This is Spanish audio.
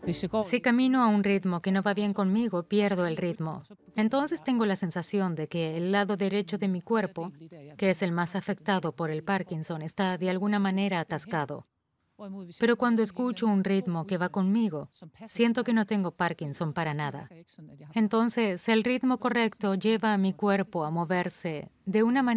Si camino a un ritmo que no va bien conmigo, pierdo el ritmo. Entonces tengo la sensación de que el lado derecho de mi cuerpo, que es el más afectado por el Parkinson, está de alguna manera atascado. Pero cuando escucho un ritmo que va conmigo, siento que no tengo Parkinson para nada. Entonces, el ritmo correcto lleva a mi cuerpo a moverse de una manera